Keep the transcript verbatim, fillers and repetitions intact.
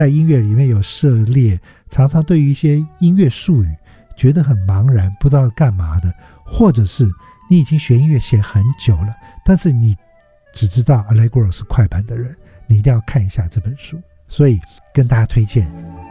在音乐里面有涉猎，常常对于一些音乐术语觉得很茫然，不知道干嘛的，或者是你已经学音乐学很久了，但是你只知道 Allegro 是快板的人，你一定要看一下这本书。所以跟大家推荐